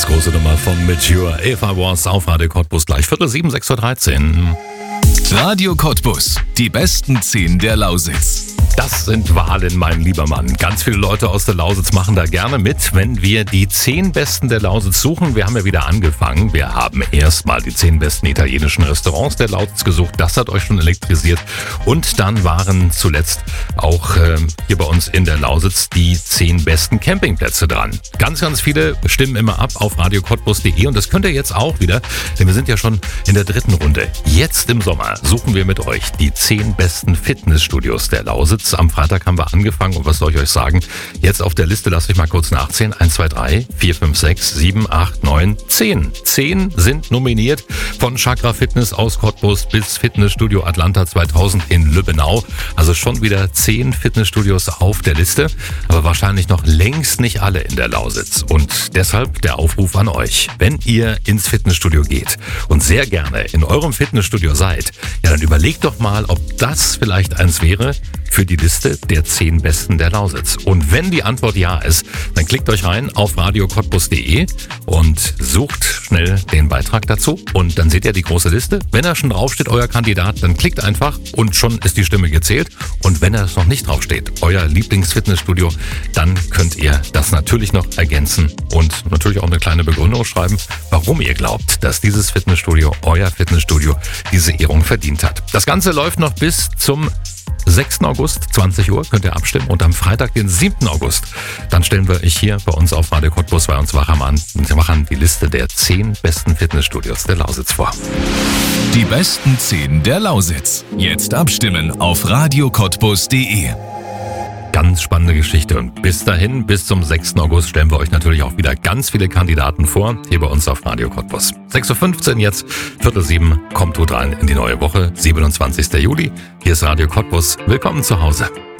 Ganz große Nummer von Mature. If I Was auf Radio Cottbus gleich 6:15, 6:13 Uhr. Radio Cottbus, die besten 10 der Lausitz. Das sind Wahlen, mein lieber Mann. Ganz viele Leute aus der Lausitz machen da gerne mit, wenn wir die 10 Besten der Lausitz suchen. Wir haben ja wieder angefangen. Wir haben erstmal die 10 besten italienischen Restaurants der Lausitz gesucht. Das hat euch schon elektrisiert. Und dann waren zuletzt auch hier bei uns in der Lausitz die 10 besten Campingplätze dran. Ganz, ganz viele stimmen immer ab auf radiocottbus.de und das könnt ihr jetzt auch wieder, denn wir sind ja schon in der 3. Runde. Jetzt im Sommer suchen wir mit euch die 10 besten Fitnessstudios der Lausitz. Am Freitag haben wir angefangen und was soll ich euch sagen? Jetzt auf der Liste, lasst mich mal kurz nachzählen. 1, 2, 3, 4, 5, 6, 7, 8, 9, 10. 10 sind nominiert von Chakra Fitness aus Cottbus bis Fitnessstudio Atlanta 2000 in Lübbenau. Also schon wieder 10 Fitnessstudios auf der Liste, aber wahrscheinlich noch längst nicht alle in der Lausitz. Und deshalb der Aufruf an euch. Wenn ihr ins Fitnessstudio geht und sehr gerne in eurem Fitnessstudio seid, ja dann überlegt doch mal, ob das vielleicht eins wäre für die Liste der 10 Besten der Lausitz. Und wenn die Antwort ja ist, dann klickt euch rein auf radiocottbus.de und sucht schnell den Beitrag dazu und dann seht ihr die große Liste. Wenn er schon draufsteht, euer Kandidat, dann klickt einfach und schon ist die Stimme gezählt. Und wenn er es noch nicht draufsteht, euer Lieblingsfitnessstudio, dann könnt ihr das natürlich noch ergänzen und natürlich auch eine kleine Begründung schreiben, warum ihr glaubt, dass dieses Fitnessstudio, euer Fitnessstudio, diese Ehrung verdient hat. Das Ganze läuft noch bis zum 6. August, 20 Uhr, könnt ihr abstimmen. Und am Freitag, den 7. August, dann stellen wir euch hier bei uns auf Radio Cottbus bei uns Wachmann die Liste der 10 besten Fitnessstudios der Lausitz vor. Die besten 10 der Lausitz. Jetzt abstimmen auf radiocottbus.de. Ganz spannende Geschichte. Und bis dahin, bis zum 6. August, stellen wir euch natürlich auch wieder ganz viele Kandidaten vor, hier bei uns auf Radio Cottbus. 6:15 Uhr jetzt, 6:45 kommt gut rein in die neue Woche, 27. Juli. Hier ist Radio Cottbus. Willkommen zu Hause.